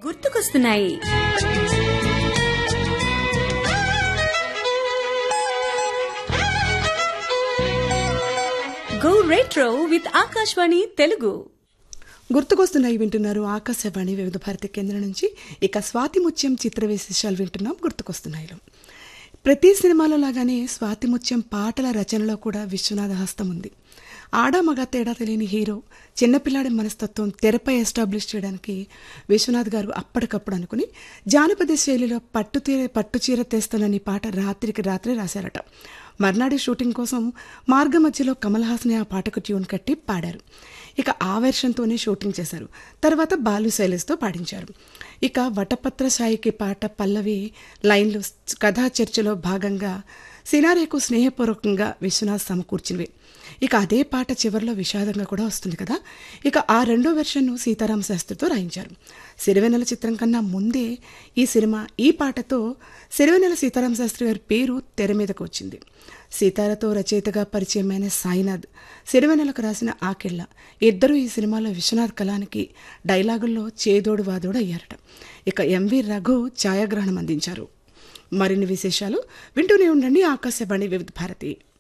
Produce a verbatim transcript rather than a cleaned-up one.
గుర్తుకొస్తున్నాయి. Go retro with Akashvani Telugu. గుర్తుకొస్తున్నాయి వింటున్నారు ఆకాశవాణి వివిధ భారతి కేంద్రం నుంచి. ఇక స్వాతి ముత్యం చిత్ర విశేషాలు వింటున్నాం గుర్తుకొస్తున్నాయిలో. ప్రతి సినిమాలో లాగానే స్వాతి ముత్యం పాటల రచనలో కూడా విశ్వనాథ హస్తం ఉంది. ఆడా మగ తేడా తెలియని హీరో చిన్నపిల్లాడి మనస్తత్వం తెరపై ఎస్టాబ్లిష్ చేయడానికి విశ్వనాథ్ గారు అప్పటికప్పుడు అనుకుని జానపద శైలిలో పట్టుతీర పట్టుచీర తెస్తానని పాట రాత్రికి రాత్రే రాశారట. మర్నాడు షూటింగ్ కోసం మార్గ మధ్యలో కమల్ హాసన్ ఆ పాటకు ట్యూన్ కట్టి పాడారు. ఇక ఆ వెర్షన్తోనే షూటింగ్ చేశారు. తర్వాత బాలు శైలేష్తో పాడించారు. ఇక వటపత్ర సాయికి పాట పల్లవి లైన్లు కథా చర్చలో భాగంగా సినారేకు స్నేహపూర్వకంగా విశ్వనాథ్ సమకూర్చినవి. ఇక అదే పాట చివరిలో విషాదంగా కూడా వస్తుంది కదా. ఇక ఆ రెండో వెర్షన్ను సీతారామ శాస్త్రితో రాయించారు. సిరివెన్నెల చిత్రం కన్నా ముందే ఈ సినిమా ఈ పాటతో సిరివెన్నెల సీతారామ శాస్త్రి గారి పేరు తెర మీదకు వచ్చింది. సీతారతో రచయితగా పరిచయమైన సాయినాథ్ సిరివెన్నెలకు రాసిన ఆకెళ్ళ ఇద్దరూ ఈ సినిమాలో విశ్వనాథ్ కళానికి డైలాగుల్లో చేదోడు వాదోడు అయ్యారట. ఇక ఎంవి రఘు ఛాయాగ్రహణం అందించారు. మరిన్ని విశేషాలు వింటూనే ఉండండి ఆకాశవాణి వివిధ భారతి.